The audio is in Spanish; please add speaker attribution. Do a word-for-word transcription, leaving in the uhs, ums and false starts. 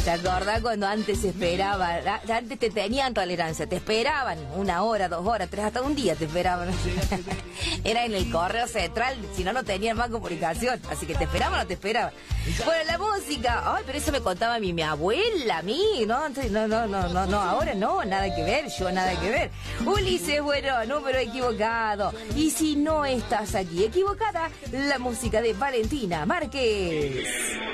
Speaker 1: ¿Te acordás cuando antes se esperaba? Antes te tenían tolerancia, te esperaban una hora, dos horas, tres, hasta un día te esperaban. Era en el correo central, si no, no tenían más comunicación. Así que te esperaban o no te esperaban. Bueno, la música, ay, pero eso me contaba mi, mi abuela, a mí, ¿no? No, no, no, no, no, ahora no, nada que ver, yo nada que ver. Ulises, bueno, número equivocado. Y si no estás aquí equivocada, la música de Valentina Márquez.